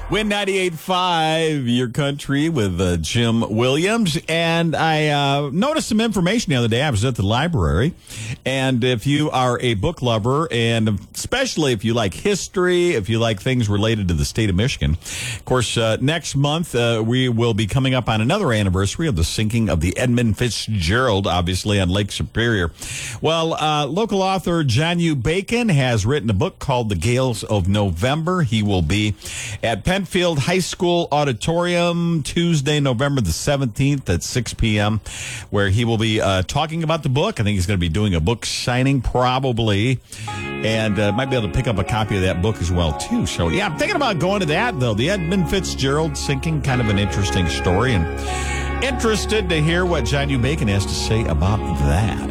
Win 98.5, your country with Jim Williams. And I noticed some information the other day. I was at the library. And if you are a book lover, and especially if you like history, if you like things related to the state of Michigan, of course, next month we will be coming up on another anniversary of the sinking of the Edmund Fitzgerald, obviously, on Lake Superior. Well, local author John U. Bacon has written a book called The Gales of November. He will be at Penfield High School Auditorium Tuesday, November the 17th at 6 p.m., where he will be talking about the book. I think he's going to be doing a book signing probably, and might be able to pick up a copy of that book as well, too. So, yeah, I'm thinking about going to that, though. The Edmund Fitzgerald sinking, kind of an interesting story, and interested to hear what John U. Bacon has to say about that.